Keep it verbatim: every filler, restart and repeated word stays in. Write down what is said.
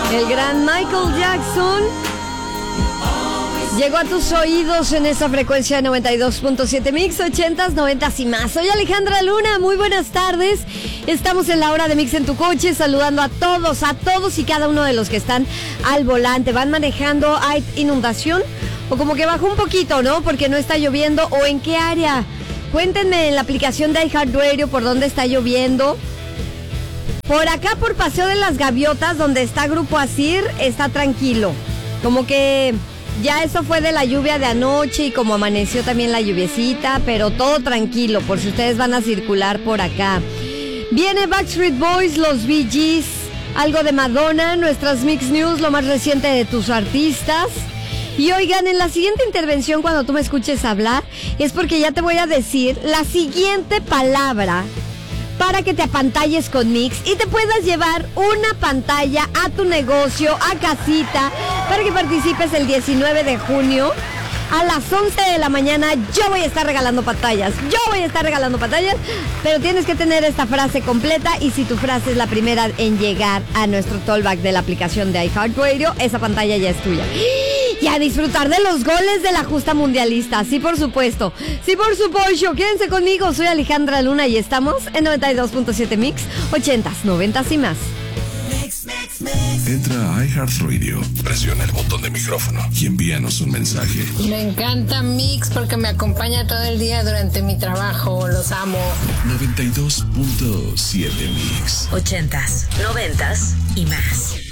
El gran Michael Jackson llegó a tus oídos en esa frecuencia de noventa y dos punto siete Mix, ochentas, noventas y más. Soy Alejandra Luna, muy buenas tardes. Estamos en la hora de Mix en tu coche, saludando a todos, a todos y cada uno de los que están al volante. ¿Van manejando? ¿Hay inundación? O como que bajó un poquito, ¿no? Porque no está lloviendo. ¿O en qué área? Cuéntenme en la aplicación de iHeartRadio por dónde está lloviendo. Por acá, por Paseo de las Gaviotas, donde está Grupo Asir, está tranquilo. Como que ya eso fue de la lluvia de anoche y como amaneció también la lluviecita, pero todo tranquilo por si ustedes van a circular por acá. Viene Backstreet Boys, los Bee Gees, algo de Madonna, nuestras Mix News, lo más reciente de tus artistas. Y oigan, en la siguiente intervención, cuando tú me escuches hablar, es porque ya te voy a decir la siguiente palabra para que te apantalles con Mix y te puedas llevar una pantalla a tu negocio, a casita, para que participes el diecinueve de junio a las once de la mañana. Yo voy a estar regalando pantallas, yo voy a estar regalando pantallas, pero tienes que tener esta frase completa y si tu frase es la primera en llegar a nuestro tollback de la aplicación de iHeartRadio, esa pantalla ya es tuya. Y a disfrutar de los goles de la justa mundialista. Sí, por supuesto. Sí, por supuesto. Quédense conmigo. Soy Alejandra Luna y estamos en noventa y dos punto siete Mix, ochentas, noventas y más. Entra a iHeartRadio, presiona el botón de micrófono y envíanos un mensaje. Me encanta Mix porque me acompaña todo el día durante mi trabajo. Los amo. noventa y dos punto siete Mix. Ochentas, noventas y más.